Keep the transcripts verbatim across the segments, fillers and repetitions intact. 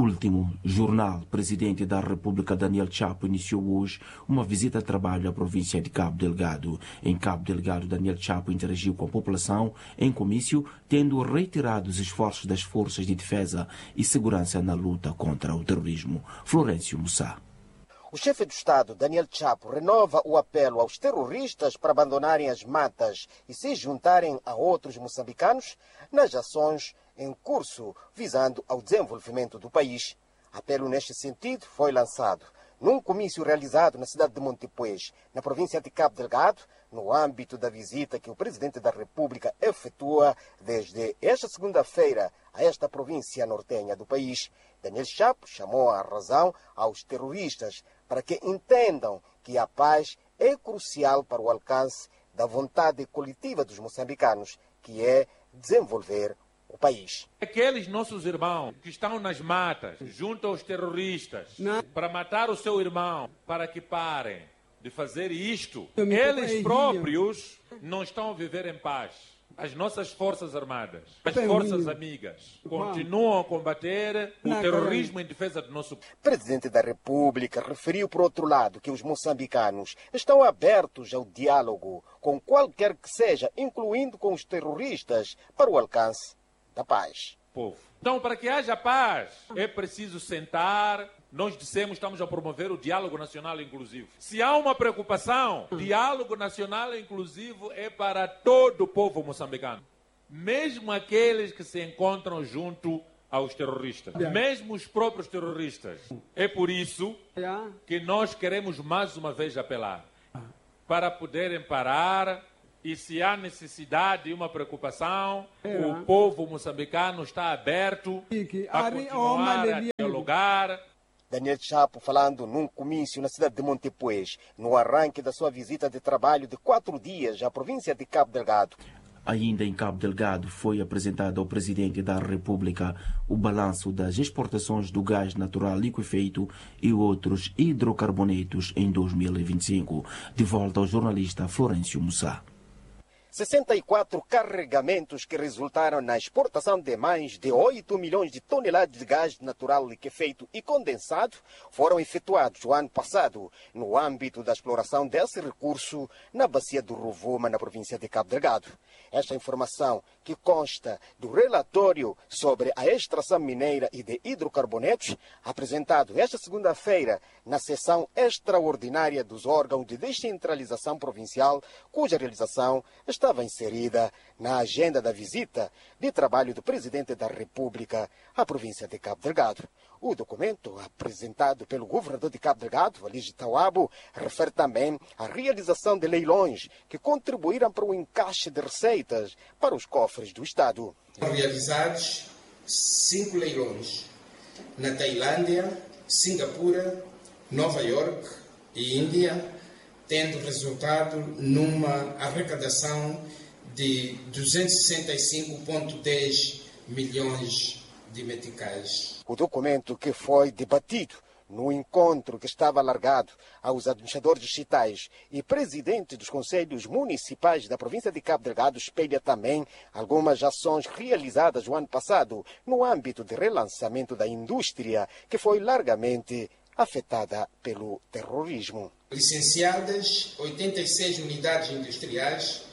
Último jornal, presidente da República Daniel Chapo iniciou hoje uma visita de trabalho à província de Cabo Delgado. Em Cabo Delgado, Daniel Chapo interagiu com a população em comício, tendo reiterado os esforços das forças de defesa e segurança na luta contra o terrorismo. Florencio Mussá. O chefe do Estado, Daniel Chapo, renova o apelo aos terroristas para abandonarem as matas e se juntarem a outros moçambicanos nas ações em curso visando ao desenvolvimento do país. Apelo neste sentido foi lançado num comício realizado na cidade de Montepuez, na província de Cabo Delgado, no âmbito da visita que o Presidente da República efetua desde esta segunda-feira a esta província nortenha do país. Daniel Chapo chamou a razão aos terroristas para que entendam que a paz é crucial para o alcance da vontade coletiva dos moçambicanos, que é desenvolver o país. Aqueles nossos irmãos que estão nas matas, junto aos terroristas, Não. para matar o seu irmão, para que parem de fazer isto, eles próprios não estão a viver em paz. As nossas forças armadas, as forças amigas, continuam a combater o terrorismo em defesa do nosso... O Presidente da República referiu, por outro lado, que os moçambicanos estão abertos ao diálogo com qualquer que seja, incluindo com os terroristas, para o alcance da paz. Povo. Então, para que haja paz, é preciso sentar. Nós dissemos, estamos a promover o diálogo nacional inclusivo. Se há uma preocupação, diálogo nacional inclusivo é para todo o povo moçambicano. Mesmo aqueles que se encontram junto aos terroristas. Mesmo os próprios terroristas. É por isso que nós queremos mais uma vez apelar para poderem parar. E se há necessidade e uma preocupação, é. o povo moçambicano está aberto a continuar a dialogar. Daniel Chapo falando num comício na cidade de Montepuez, no arranque da sua visita de trabalho de quatro dias à província de Cabo Delgado. Ainda em Cabo Delgado foi apresentado ao Presidente da República o balanço das exportações do gás natural liquefeito e outros hidrocarbonetos em dois mil e vinte e cinco. De volta ao jornalista Florencio Mussá. sessenta e quatro carregamentos que resultaram na exportação de mais de oito milhões de toneladas de gás natural liquefeito e condensado foram efetuados o ano passado no âmbito da exploração desse recurso na bacia do Rovuma, na província de Cabo Delgado. Esta informação, que consta do relatório sobre a extração mineira e de hidrocarbonetos, apresentado esta segunda-feira na sessão extraordinária dos órgãos de descentralização provincial, cuja realização estava inserida na agenda da visita de trabalho do Presidente da República à província de Cabo Delgado. O documento, apresentado pelo governador de Cabo Delgado, Aligi Tawabo, refere também à realização de leilões que contribuíram para o encaixe de receitas para os cofres do Estado. Foram realizados cinco leilões na Tailândia, Singapura, Nova York e Índia, tendo resultado numa arrecadação de duzentos e sessenta e cinco vírgula dez milhões de meticais. O documento, que foi debatido no encontro que estava alargado aos administradores distritais e presidentes dos conselhos municipais da província de Cabo Delgado, espelha também algumas ações realizadas no ano passado no âmbito de relançamento da indústria, que foi largamente afetada pelo terrorismo. Licenciadas oitenta e seis unidades industriais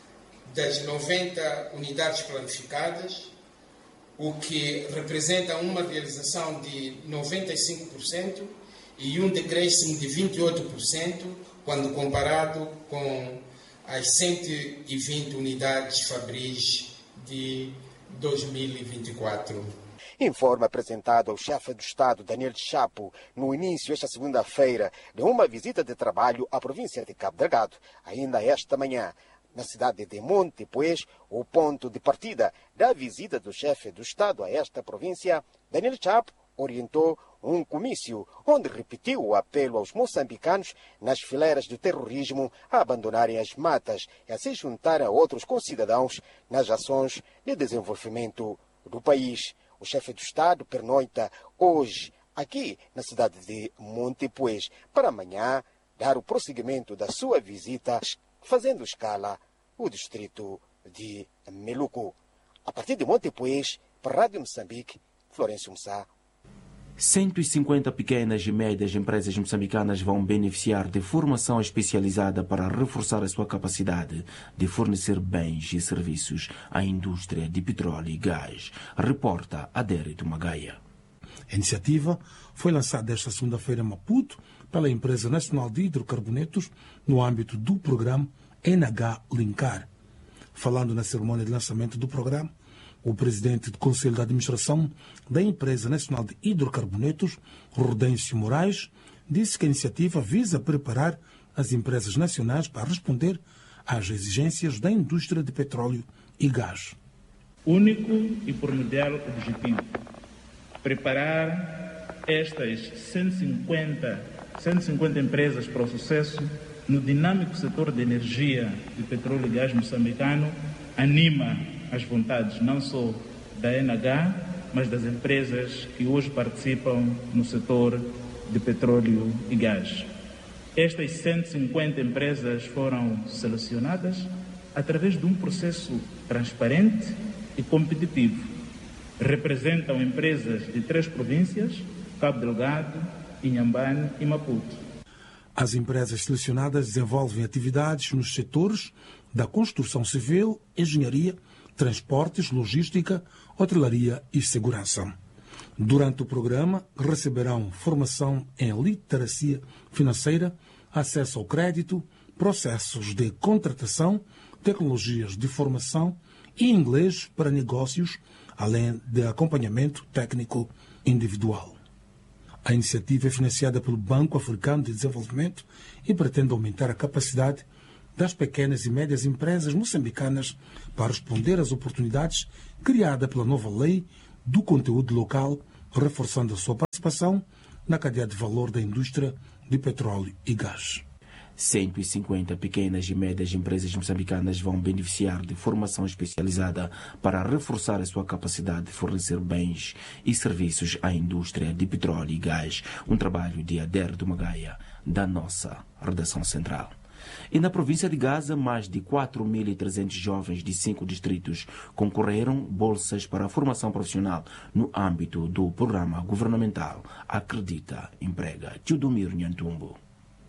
das noventa unidades planificadas, o que representa uma realização de noventa e cinco por cento e um decréscimo de vinte e oito por cento quando comparado com as cento e vinte unidades fabris de dois mil e vinte e quatro. Informe apresentado ao chefe do Estado, Daniel Chapo, no início esta segunda-feira de uma visita de trabalho à província de Cabo Delgado. Ainda esta manhã, na cidade de Montepuez, o ponto de partida da visita do chefe do Estado a esta província, Daniel Chapo orientou um comício onde repetiu o apelo aos moçambicanos nas fileiras do terrorismo a abandonarem as matas e a se juntar a outros concidadãos nas ações de desenvolvimento do país. O chefe do Estado pernoita hoje aqui na cidade de Montepuez para amanhã dar o prosseguimento da sua visita, fazendo escala o distrito de Meluco. A partir de Montepuez, para a Rádio Moçambique, Florencio Mussá. cento e cinquenta pequenas e médias empresas moçambicanas vão beneficiar de formação especializada para reforçar a sua capacidade de fornecer bens e serviços à indústria de petróleo e gás. Reporta Adérito Magaia. A iniciativa foi lançada esta segunda-feira em Maputo pela Empresa Nacional de Hidrocarbonetos no âmbito do programa N H Linkar. Falando na cerimônia de lançamento do programa, o presidente do Conselho de Administração da Empresa Nacional de Hidrocarbonetos, Rodêncio Moraes, disse que a iniciativa visa preparar as empresas nacionais para responder às exigências da indústria de petróleo e gás. Único e primordial objetivo: preparar estas cento e cinquenta, cento e cinquenta empresas para o sucesso no dinâmico setor de energia de petróleo e gás moçambicano. Anima as vontades não só da N H, mas das empresas que hoje participam no setor de petróleo e gás. Estas cento e cinquenta empresas foram selecionadas através de um processo transparente e competitivo. Representam empresas de três províncias: Cabo Delgado, Inhambane e Maputo. As empresas selecionadas desenvolvem atividades nos setores da construção civil, engenharia, transportes, logística, hotelaria e segurança. Durante o programa, receberão formação em literacia financeira, acesso ao crédito, processos de contratação, tecnologias de formação e inglês para negócios, além de acompanhamento técnico individual. A iniciativa é financiada pelo Banco Africano de Desenvolvimento e pretende aumentar a capacidade das pequenas e médias empresas moçambicanas para responder às oportunidades criadas pela nova lei do conteúdo local, reforçando a sua participação na cadeia de valor da indústria de petróleo e gás. cento e cinquenta pequenas e médias empresas moçambicanas vão beneficiar de formação especializada para reforçar a sua capacidade de fornecer bens e serviços à indústria de petróleo e gás. Um trabalho de Adérito Magaia, da nossa redação central. E na província de Gaza, mais de quatro mil e trezentos jovens de cinco distritos concorreram bolsas para a formação profissional no âmbito do programa governamental Acredita Emprega. Teodomiro Nhantumbo.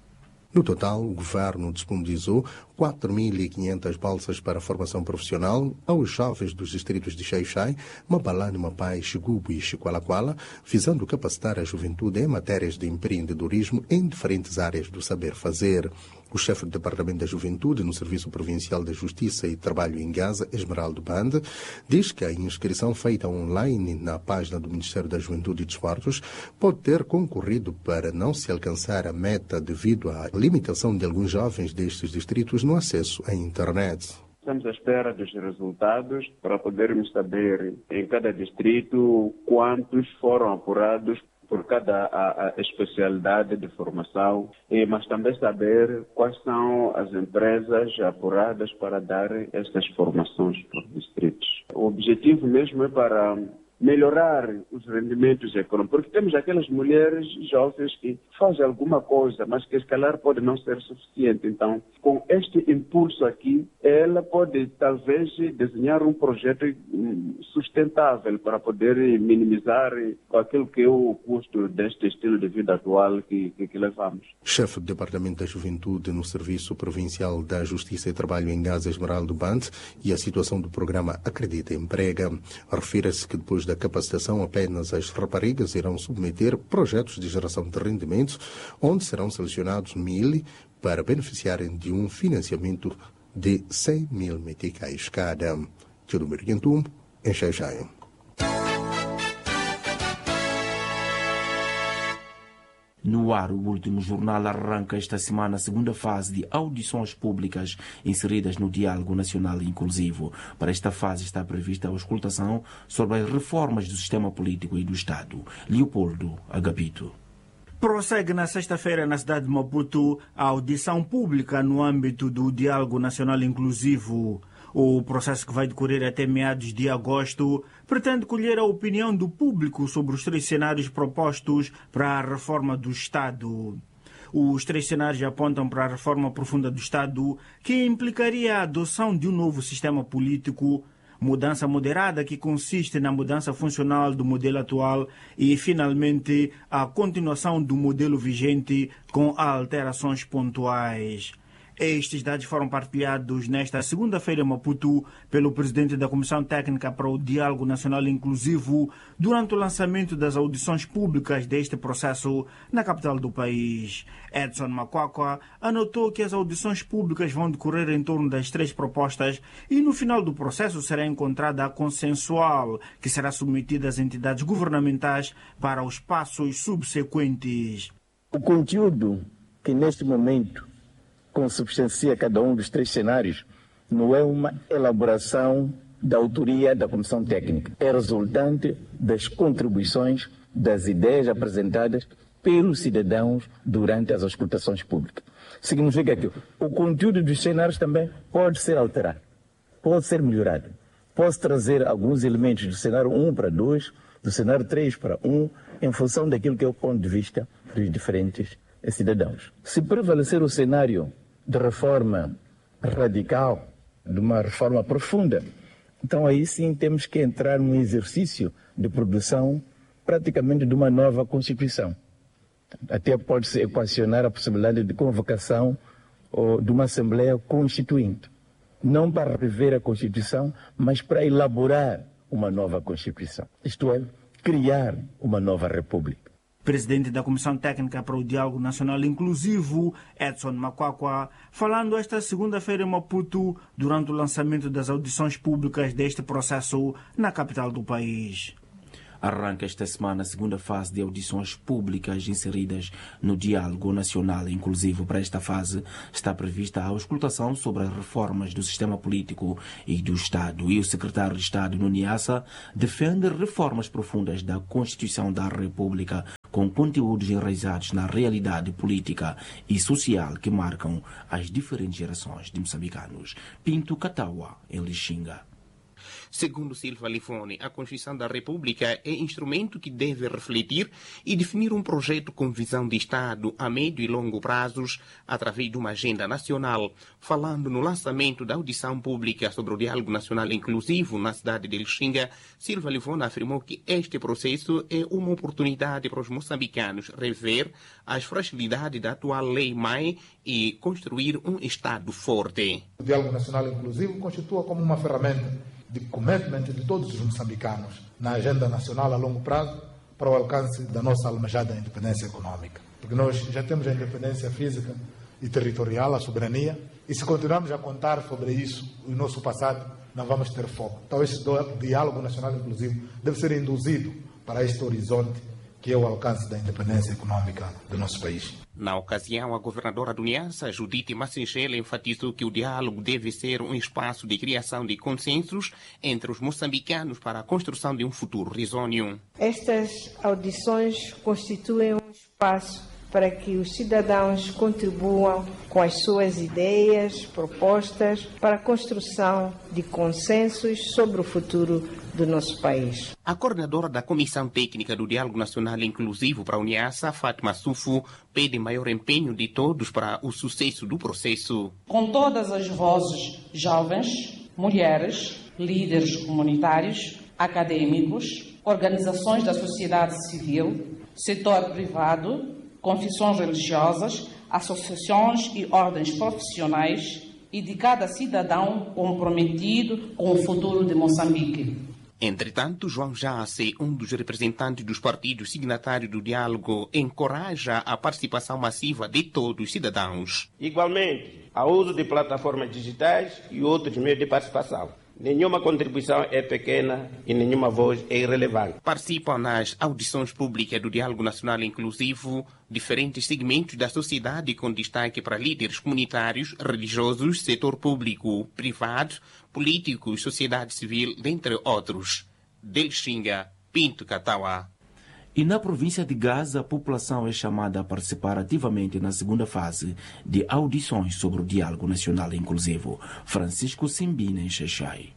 No total, o governo disponibilizou quatro mil e quinhentas bolsas para a formação profissional aos jovens dos distritos de Xai-Xai, Mabalane, Mapai, Xigubu e Xiqualaquala, visando capacitar a juventude em matérias de empreendedorismo em diferentes áreas do saber fazer. O chefe do Departamento da Juventude no Serviço Provincial da Justiça e Trabalho em Gaza, Esmeraldo Bande, diz que a inscrição feita online na página do Ministério da Juventude e Desportos pode ter concorrido para não se alcançar a meta devido à limitação de alguns jovens destes distritos no acesso à internet. Estamos à espera dos resultados para podermos saber em cada distrito quantos foram apurados por cada a, a especialidade de formação, e, mas também saber quais são as empresas apuradas para dar estas formações por distritos. O objetivo mesmo é para melhorar os rendimentos econômicos, porque temos aquelas mulheres jovens que fazem alguma coisa, mas que, se calhar, pode não ser suficiente. Então, com este impulso aqui, ela pode, talvez, desenhar um projeto sustentável para poder minimizar aquilo que é o custo deste estilo de vida atual que, que, que levamos. Chefe do Departamento da Juventude no Serviço Provincial da Justiça e Trabalho em Gaza, Esmeraldo Bande, e a situação do programa Acredita Emprega. Refira-se que depois da capacitação, apenas as raparigas irão submeter projetos de geração de rendimentos, onde serão selecionados mil para beneficiarem de um financiamento de cem mil meticais cada. Teodomiro Nhantumbo, em Xai-Xai. No ar, o último jornal arranca esta semana a segunda fase de audições públicas inseridas no Diálogo Nacional Inclusivo. Para esta fase está prevista a auscultação sobre as reformas do sistema político e do Estado. Leopoldo Agapito. Prossegue na sexta-feira na cidade de Maputo a audição pública no âmbito do Diálogo Nacional Inclusivo. O processo, que vai decorrer até meados de agosto, pretende colher a opinião do público sobre os três cenários propostos para a reforma do Estado. Os três cenários apontam para a reforma profunda do Estado, que implicaria a adoção de um novo sistema político, mudança moderada que consiste na mudança funcional do modelo atual e, finalmente, a continuação do modelo vigente com alterações pontuais. Estes dados foram partilhados nesta segunda-feira em Maputo pelo presidente da Comissão Técnica para o Diálogo Nacional Inclusivo durante o lançamento das audições públicas deste processo na capital do país. Edson Makwakwa anotou que as audições públicas vão decorrer em torno das três propostas e no final do processo será encontrada a consensual, que será submetida às entidades governamentais para os passos subsequentes. O conteúdo que neste momento consubstancia cada um dos três cenários não é uma elaboração da autoria da Comissão Técnica. É resultante das contribuições, das ideias apresentadas pelos cidadãos durante as auscultações públicas. Significa que o conteúdo dos cenários também pode ser alterado, pode ser melhorado. Posso trazer alguns elementos do cenário um para dois, do cenário três para um, em função daquilo que é o ponto de vista dos diferentes cidadãos. Se prevalecer o cenário de reforma radical, de uma reforma profunda, então aí sim temos que entrar num exercício de produção praticamente de uma nova Constituição. Até pode-se equacionar a possibilidade de convocação ou de uma Assembleia Constituinte, não para rever a Constituição, mas para elaborar uma nova Constituição, isto é, criar uma nova República. Presidente da Comissão Técnica para o Diálogo Nacional Inclusivo, Edson Makwakwa, falando esta segunda-feira em Maputo durante o lançamento das audições públicas deste processo na capital do país. Arranca esta semana a segunda fase de audições públicas inseridas no Diálogo Nacional Inclusivo. Para esta fase está prevista a auscultação sobre as reformas do sistema político e do Estado. E o secretário de Estado no Niassa defende reformas profundas da Constituição da República com conteúdos enraizados na realidade política e social que marcam as diferentes gerações de moçambicanos. Pinto Katawa, em Lixinga. Segundo Silva Lifone, a Constituição da República é instrumento que deve refletir e definir um projeto com visão de Estado a médio e longo prazos através de uma agenda nacional. Falando no lançamento da audição pública sobre o Diálogo Nacional Inclusivo na cidade de Lixinga, Silva Lifone afirmou que este processo é uma oportunidade para os moçambicanos rever as fragilidades da atual Lei M A I e construir um Estado forte. O Diálogo Nacional Inclusivo constitua como uma ferramenta de commitment de todos os moçambicanos na agenda nacional a longo prazo para o alcance da nossa almejada independência econômica. Porque nós já temos a independência física e territorial, a soberania, e se continuarmos a contar sobre isso, o nosso passado, não vamos ter foco. Então esse diálogo nacional inclusivo deve ser induzido para este horizonte que é o alcance da independência econômica do nosso país. Na ocasião, a governadora do Niassa, Judite Massinchela, enfatizou que o diálogo deve ser um espaço de criação de consensos entre os moçambicanos para a construção de um futuro risonho. Estas audições constituem um espaço para que os cidadãos contribuam com as suas ideias, propostas para a construção de consensos sobre o futuro do nosso país. A coordenadora da Comissão Técnica do Diálogo Nacional Inclusivo para a Niassa, Fátima Sufo, pede maior empenho de todos para o sucesso do processo. Com todas as vozes jovens, mulheres, líderes comunitários, acadêmicos, organizações da sociedade civil, setor privado, confissões religiosas, associações e ordens profissionais e de cada cidadão comprometido com o futuro de Moçambique. Entretanto, João Jace, um dos representantes dos partidos signatários do diálogo, encoraja a participação massiva de todos os cidadãos. Igualmente, ao uso de plataformas digitais e outros meios de participação. Nenhuma contribuição é pequena e nenhuma voz é irrelevante. Participam nas audições públicas do Diálogo Nacional Inclusivo diferentes segmentos da sociedade com destaque para líderes comunitários, religiosos, setor público, privado, políticos, sociedade civil, dentre outros. Del Xinga, Pinto Katawa. E na província de Gaza, a população é chamada a participar ativamente na segunda fase de audições sobre o Diálogo Nacional Inclusivo. Francisco Simbina, em Xaixai.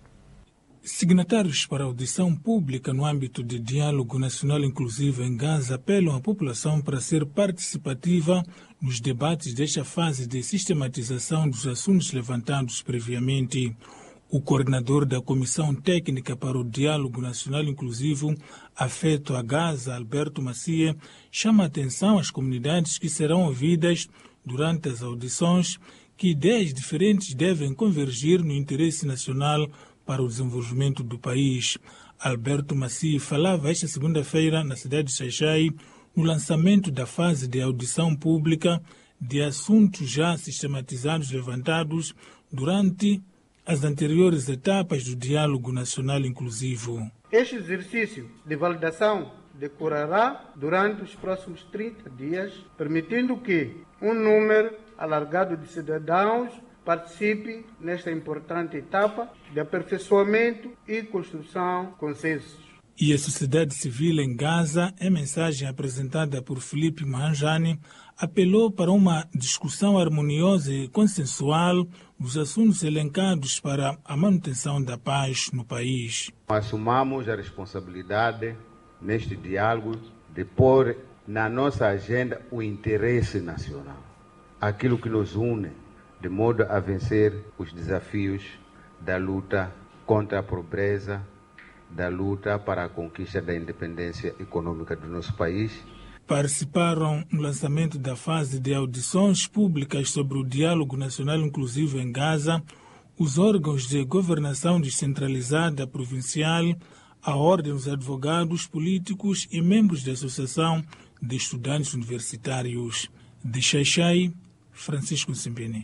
Signatários para audição pública no âmbito de Diálogo Nacional Inclusivo em Gaza apelam à população para ser participativa nos debates desta fase de sistematização dos assuntos levantados previamente. O coordenador da Comissão Técnica para o Diálogo Nacional Inclusivo, afeto a Gaza, Alberto Macia, chama a atenção às comunidades que serão ouvidas durante as audições que ideias diferentes devem convergir no interesse nacional para o desenvolvimento do país. Alberto Macia falava esta segunda-feira na cidade de Xai-Xai no lançamento da fase de audição pública de assuntos já sistematizados levantados durante as anteriores etapas do Diálogo Nacional Inclusivo. Este exercício de validação decorrerá durante os próximos trinta dias, permitindo que um número alargado de cidadãos participe nesta importante etapa de aperfeiçoamento e construção de consensos. E a sociedade civil em Gaza, em mensagem apresentada por Filipe Manjani, apelou para uma discussão harmoniosa e consensual dos assuntos elencados para a manutenção da paz no país. Assumamos a responsabilidade neste diálogo de pôr na nossa agenda o interesse nacional, aquilo que nos une, de modo a vencer os desafios da luta contra a pobreza, da luta para a conquista da independência econômica do nosso país. Participaram no lançamento da fase de audições públicas sobre o Diálogo Nacional Inclusivo em Gaza os órgãos de governação descentralizada provincial, a Ordem dos Advogados Políticos e membros da Associação de Estudantes Universitários. De Xai-Xai, Francisco Simbini.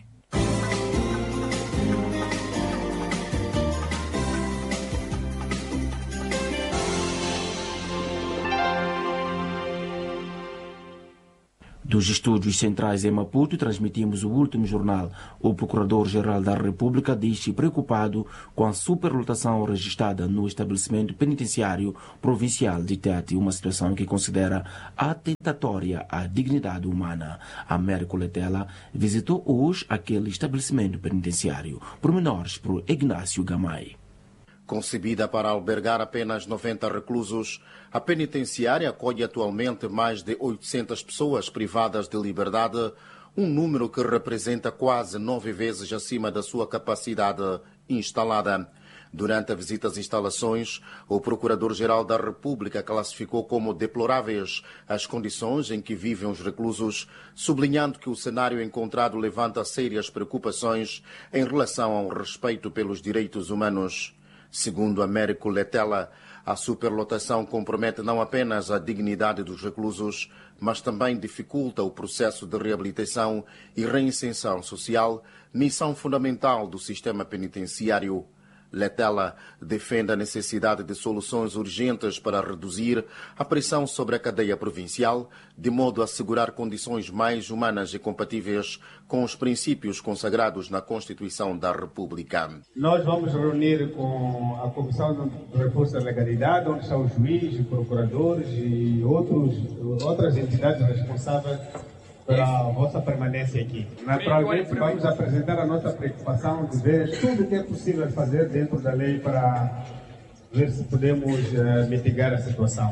Dos estúdios centrais em Maputo, transmitimos o último jornal. O Procurador-Geral da República diz-se preocupado com a superlotação registrada no estabelecimento penitenciário provincial de Tete, uma situação que considera atentatória à dignidade humana. Américo Letela visitou hoje aquele estabelecimento penitenciário. Pormenores por Ignácio Gamay. Concebida para albergar apenas noventa reclusos, a penitenciária acolhe atualmente mais de oitocentas pessoas privadas de liberdade, um número que representa quase nove vezes acima da sua capacidade instalada. Durante a visita às instalações, o Procurador-Geral da República classificou como deploráveis as condições em que vivem os reclusos, sublinhando que o cenário encontrado levanta sérias preocupações em relação ao respeito pelos direitos humanos. Segundo Américo Letela, a superlotação compromete não apenas a dignidade dos reclusos, mas também dificulta o processo de reabilitação e reinserção social, missão fundamental do sistema penitenciário. Letela defende a necessidade de soluções urgentes para reduzir a pressão sobre a cadeia provincial, de modo a assegurar condições mais humanas e compatíveis com os princípios consagrados na Constituição da República. Nós vamos reunir com a Comissão de Reforço da Legalidade, onde estão os juízes, procuradores e outros, outras entidades responsáveis pela vossa permanência aqui. Naturalmente, vamos apresentar a nossa preocupação de ver tudo o que é possível fazer dentro da lei para ver se podemos uh, mitigar a situação.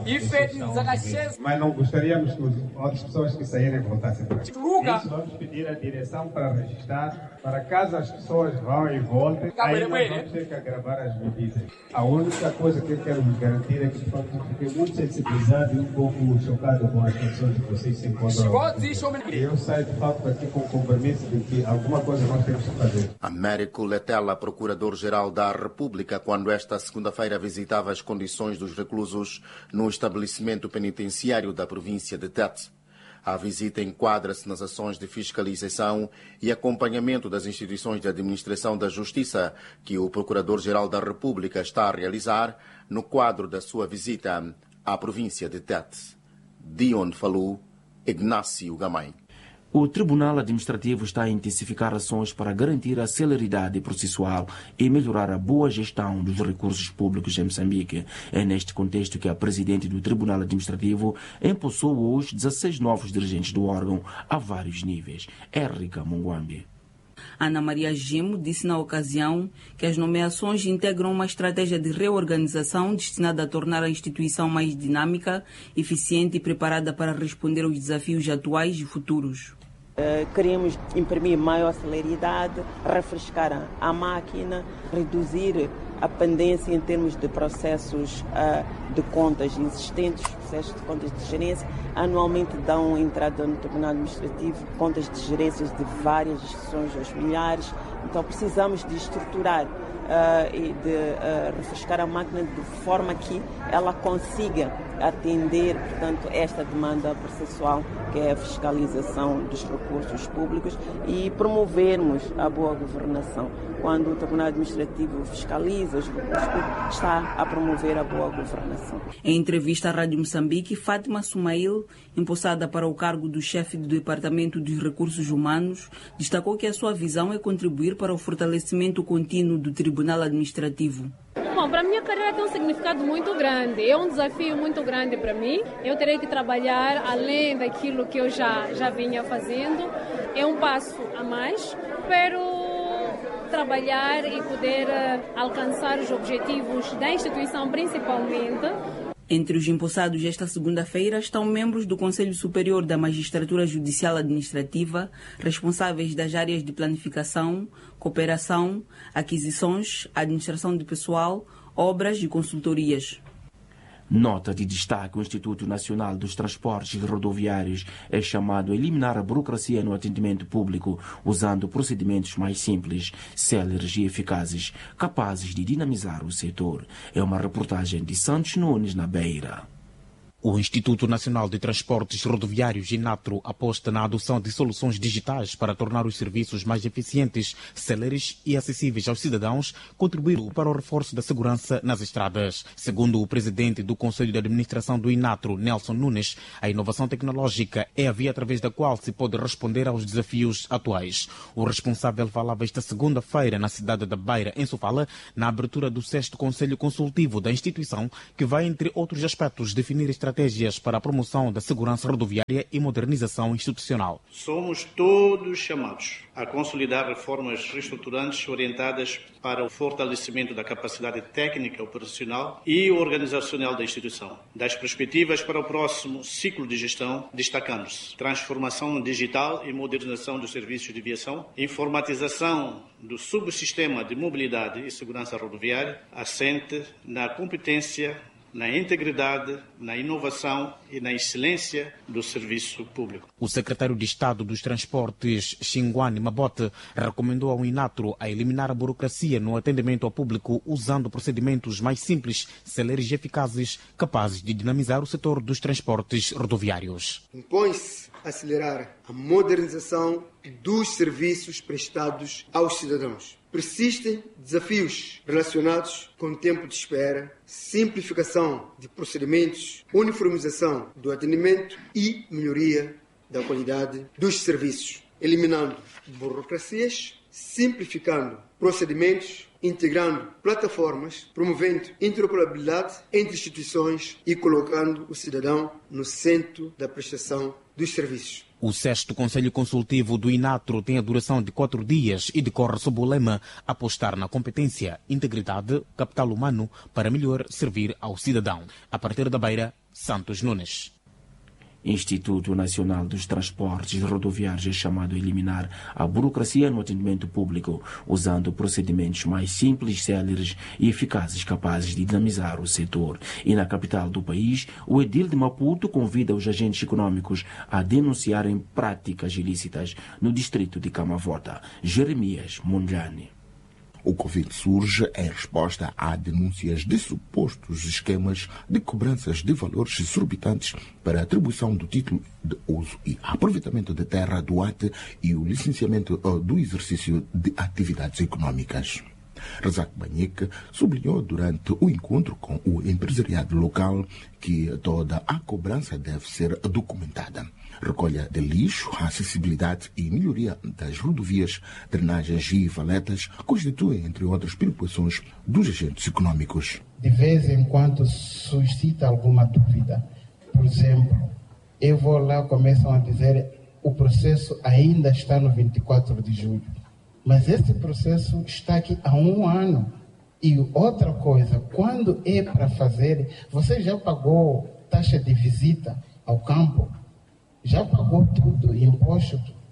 Mas não gostaríamos que as outras pessoas que saírem voltassem para aqui. Isso vamos pedir à direção para registrar, para caso as pessoas vão e voltem, aí nós vamos ter que agravar as medidas. A única coisa que eu quero vos garantir é que eu fiquei muito sensibilizado e um pouco chocado com as condições que vocês se encontram. E eu saio de fato daqui com o compromisso de que alguma coisa nós temos que fazer. Américo Letela, Procurador-Geral da República, quando esta segunda-feira visitava as condições dos reclusos no estabelecimento penitenciário da província de Tete. A visita enquadra-se nas ações de fiscalização e acompanhamento das instituições de administração da Justiça que o Procurador-Geral da República está a realizar no quadro da sua visita à província de Tete. De onde falou Ignácio Gamay. O Tribunal Administrativo está a intensificar ações para garantir a celeridade processual e melhorar a boa gestão dos recursos públicos em Moçambique. É neste contexto que a presidente do Tribunal Administrativo empossou hoje dezesseis novos dirigentes do órgão a vários níveis. Érica Munguambi. Ana Maria Gimo disse na ocasião que as nomeações integram uma estratégia de reorganização destinada a tornar a instituição mais dinâmica, eficiente e preparada para responder aos desafios atuais e futuros. Uh, queremos imprimir maior celeridade, refrescar a máquina, reduzir a pendência em termos de processos uh, de contas existentes, processos de contas de gerência. Anualmente dão entrada no Tribunal Administrativo contas de gerências de várias instituições, aos milhares. Então precisamos de estruturar uh, e de uh, refrescar a máquina de forma que ela consiga atender, portanto, esta demanda processual, que é a fiscalização dos recursos públicos, e promovermos a boa governação. Quando o Tribunal Administrativo fiscaliza os recursos públicos, está a promover a boa governação. Em entrevista à Rádio Moçambique, Fátima Sumail, empossada para o cargo do chefe do Departamento dos Recursos Humanos, destacou que a sua visão é contribuir para o fortalecimento contínuo do Tribunal Administrativo. Bom, para a minha carreira tem um significado muito grande, é um desafio muito grande para mim. Eu terei que trabalhar além daquilo que eu já, já vinha fazendo. É um passo a mais. Espero trabalhar e poder alcançar os objetivos da instituição principalmente. Entre os empossados esta segunda-feira estão membros do Conselho Superior da Magistratura Judicial Administrativa, responsáveis das áreas de planificação, cooperação, aquisições, administração de pessoal, obras e consultorias. Nota de destaque: o Instituto Nacional dos Transportes Rodoviários é chamado a eliminar a burocracia no atendimento público, usando procedimentos mais simples, céleres e eficazes, capazes de dinamizar o setor. É uma reportagem de Santos Nunes, na Beira. O Instituto Nacional de Transportes Rodoviários, INATRO, aposta na adoção de soluções digitais para tornar os serviços mais eficientes, céleres e acessíveis aos cidadãos, contribuindo para o reforço da segurança nas estradas. Segundo o presidente do Conselho de Administração do INATRO, Nelson Nunes, a inovação tecnológica é a via através da qual se pode responder aos desafios atuais. O responsável falava esta segunda-feira na cidade da Beira, em Sofala, na abertura do sexto Conselho Consultivo da instituição, que vai, entre outros aspectos, definir estratégias estratégias para a promoção da segurança rodoviária e modernização institucional. Somos todos chamados a consolidar reformas reestruturantes orientadas para o fortalecimento da capacidade técnica, operacional e organizacional da instituição. Das perspectivas para o próximo ciclo de gestão, destacamos transformação digital e modernização dos serviços de viação, informatização do subsistema de mobilidade e segurança rodoviária, assente na competência, na integridade, na inovação e na excelência do serviço público. O secretário de Estado dos Transportes, Xinguane Mabote, recomendou ao INATRO a eliminar a burocracia no atendimento ao público, usando procedimentos mais simples, céleres e eficazes, capazes de dinamizar o setor dos transportes rodoviários. Impõe-se acelerar a modernização dos serviços prestados aos cidadãos. Persistem desafios relacionados com o tempo de espera, simplificação de procedimentos, uniformização do atendimento e melhoria da qualidade dos serviços, eliminando burocracias, simplificando procedimentos, integrando plataformas, promovendo interoperabilidade entre instituições e colocando o cidadão no centro da prestação dos serviços. O sexto Conselho Consultivo do INATRO tem a duração de quatro dias e decorre sob o lema apostar na competência, integridade, capital humano para melhor servir ao cidadão. A partir da Beira, Santos Nunes. Instituto Nacional dos Transportes Rodoviários é chamado a eliminar a burocracia no atendimento público, usando procedimentos mais simples, céleres e eficazes, capazes de dinamizar o setor. E na capital do país, o edil de Maputo convida os agentes econômicos a denunciarem práticas ilícitas no distrito de Camavota. Jeremias Mondlane. O Covid surge em resposta a denúncias de supostos esquemas de cobranças de valores exorbitantes para a atribuição do título de uso e aproveitamento de terra do A T e o licenciamento do exercício de atividades econômicas. Razak Banhek sublinhou durante o encontro com o empresariado local que toda a cobrança deve ser documentada. Recolha de lixo, acessibilidade e melhoria das rodovias, drenagens e valetas constituem, entre outras preocupações, dos agentes econômicos. De vez em quando suscita alguma dúvida. Por exemplo, eu vou lá e começam a dizer o processo ainda está no vinte e quatro de julho. Mas esse processo está aqui há um ano. E outra coisa, quando é para fazer, você já pagou taxa de visita ao campo? Já pagou tudo, imposto,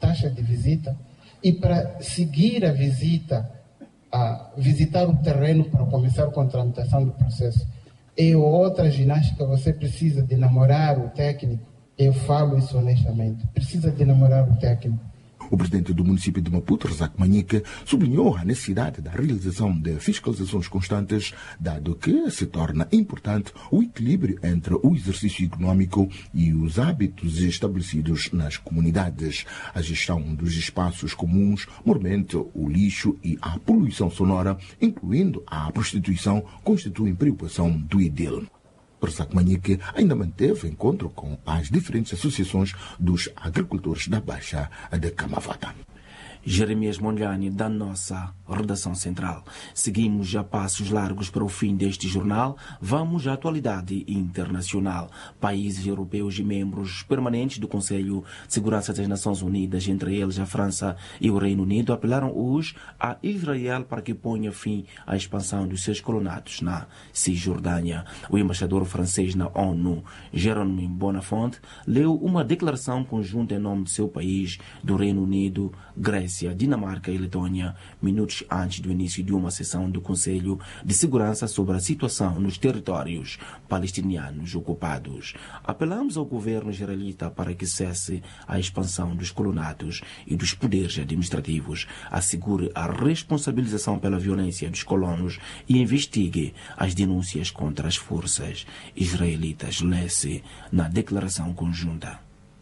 taxa de visita, e para seguir a visita, a visitar o terreno para começar com a tramitação do processo, é outra ginástica. Você precisa de namorar o técnico. Eu falo isso honestamente. Precisa de namorar o técnico. O presidente do município de Maputo, Razak Manhique, sublinhou a necessidade da realização de fiscalizações constantes, dado que se torna importante o equilíbrio entre o exercício econômico e os hábitos estabelecidos nas comunidades. A gestão dos espaços comuns, mormente o lixo e a poluição sonora, incluindo a prostituição, constituem preocupação do edil. Razak Manhique ainda manteve encontro com as diferentes associações dos agricultores da Baixa de Camavata. Jeremias Monlhani, da nossa redação central. Seguimos a passos largos para o fim deste jornal. Vamos à atualidade internacional. Países europeus e membros permanentes do Conselho de Segurança das Nações Unidas, entre eles a França e o Reino Unido, apelaram hoje a Israel para que ponha fim à expansão dos seus colonatos na Cisjordânia. O embaixador francês na ONU, Jérôme Bonafont, leu uma declaração conjunta em nome de seu país, do Reino Unido, Grécia, Dinamarca e Letônia, minutos antes do início de uma sessão do Conselho de Segurança sobre a situação nos territórios palestinianos ocupados. Apelamos ao governo israelita para que cesse a expansão dos colonatos e dos poderes administrativos, assegure a responsabilização pela violência dos colonos e investigue as denúncias contra as forças israelitas, lê-se na declaração conjunta.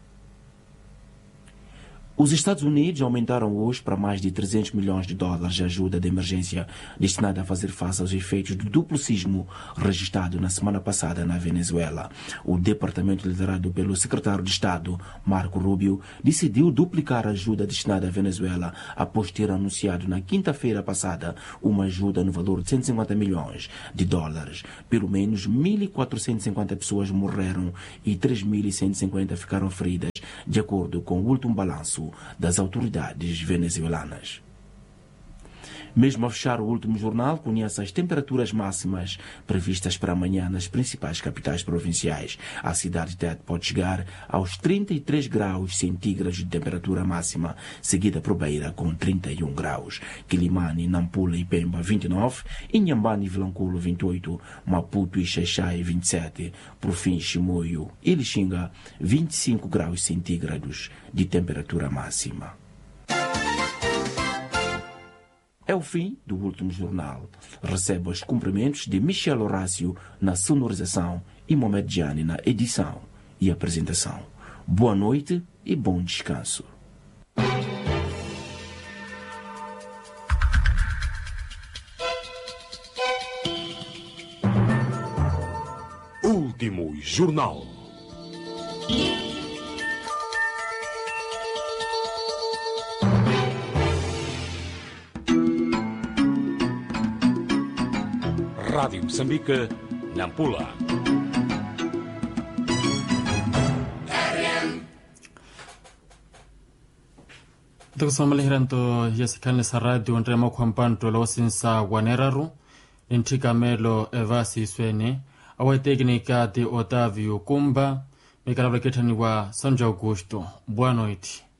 Os Estados Unidos aumentaram hoje para mais de trezentos milhões de dólares de ajuda de emergência destinada a fazer face aos efeitos do duplo sismo registrado na semana passada na Venezuela. O departamento liderado pelo secretário de Estado, Marco Rubio, decidiu duplicar a ajuda destinada à Venezuela após ter anunciado na quinta-feira passada uma ajuda no valor de cento e cinquenta milhões de dólares. Pelo menos mil quatrocentas e cinquenta pessoas morreram e três mil e cento e cinquenta ficaram feridas, de acordo com o último balanço das autoridades venezuelanas. Mesmo a fechar o último jornal, conhece as temperaturas máximas previstas para amanhã nas principais capitais provinciais. A cidade de Tete pode chegar aos trinta e três graus centígrados de temperatura máxima, seguida por Beira com trinta e um graus. Quilimane, Nampula e Pemba vinte e nove, Inhambane e Vilanculo vinte e oito, Maputo e Xaixai vinte e sete, por fim Chimoio e Lixinga vinte e cinco graus centígrados de temperatura máxima. É o fim do último jornal. Recebe os cumprimentos de Michel Horácio na sonorização e Mohamed Diani na edição e apresentação. Boa noite e bom descanso. Último jornal. Rádio Moçambique, Nampula. Dagsa malihiranto yasikane sa radio ndre makwampanto lo sinsa waneraru intika melo evasi swene awa teknika de Otávio Kumba mekarabla ketani wa Sanjo Augusto. Boa noite.